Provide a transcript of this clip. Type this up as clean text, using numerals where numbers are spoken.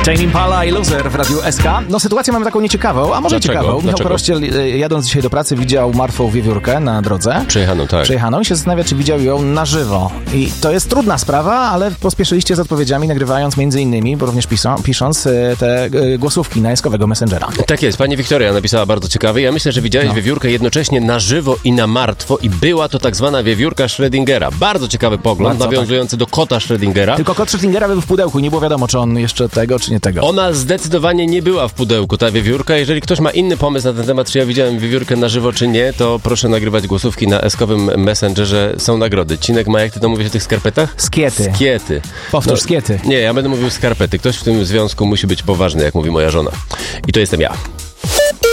Tame Impala i Loser w Radiu SK. No sytuację mamy taką nieciekawą, a może ciekawą. Michał Korościel, jadąc dzisiaj do pracy, widział martwą wiewiórkę na drodze. Przejechaną i się zastanawia, czy widział ją na żywo. I to jest trudna sprawa, ale pospieszyliście z odpowiedziami, nagrywając między innymi, bo również pisząc te głosówki na SK-owego Messengera. Tak jest, pani Wiktoria napisała bardzo ciekawe. Ja myślę, że widziałeś wiewiórkę jednocześnie na żywo i na martwo i była to tak zwana wiewiórka Schrödingera. Bardzo ciekawy pogląd, nawiązujący do kota Schrödingera. Tylko kot Schrödingera był w pudełku, nie było wiadomo, czy on jeszcze tego, czy nie tego. Ona zdecydowanie nie była w pudełku, ta wiewiórka. Jeżeli ktoś ma inny pomysł na ten temat, czy ja widziałem wiewiórkę na żywo, czy nie, to proszę nagrywać głosówki na SK-owym Messengerze. Są nagrody. Cinek ma, jak ty to mówisz o tych skarpetach? Skiety. Powtórz, skiety. Nie, ja będę mówił skarpety. Ktoś w tym związku musi być poważny, jak mówi moja żona. I to jestem ja.